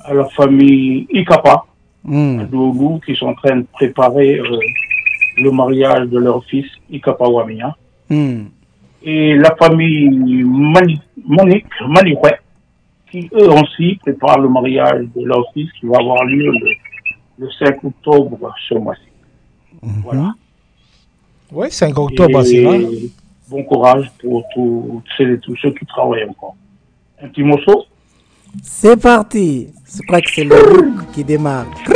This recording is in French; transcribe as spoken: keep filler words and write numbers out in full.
à la famille Ikapa, à Hmm. Doulou, qui sont en train de préparer euh, le mariage de leur fils Ikapa Wamia. Hmm. Et la famille Mani- Monique, Maniouet, qui eux aussi préparent le mariage de leur fils qui va avoir lieu le, le cinq octobre ce mois-ci. Voilà. Mhm. Ouais, cinq octobre, c'est là. Et bon courage pour tous ceux, tous ceux qui travaillent encore. Un petit morceau. C'est parti. Je crois que c'est le rook qui démarre.